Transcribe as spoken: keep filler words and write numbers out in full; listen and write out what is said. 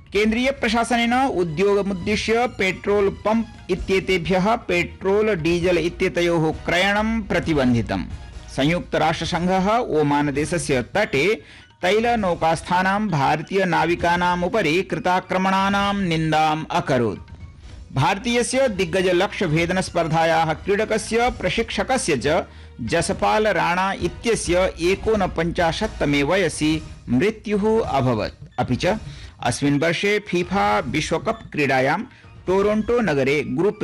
केन्द्रीय प्रशासनेन उद्योगमुद्दिश्य petrol pump इत्येतेभ्यः पेट्रोल डीजल इत्येतयोः क्रयणं प्रतिबन्धितम्। संयुक्तराष्ट्रसंघः ओमान देशस्य तटे तैलनौकास्थानां भारतीय नाविकानाम् उपरि कृताक्रमणानां निन्दाम् अकरोत्। भारतीयस्य दिग्गज लक्ष्य भेदन स्पर्धायाः क्रीडकस्य प्रशिक्षकस्य च जसपाल राणा इत्यस्य एकोनपञ्चाशत्तमे वयसि मृत्युः अभवत्। अपि च अस्मिन् वर्षे फीफा विश्वकप क्रीडायां टोरोन्टो नगरे ग्रुप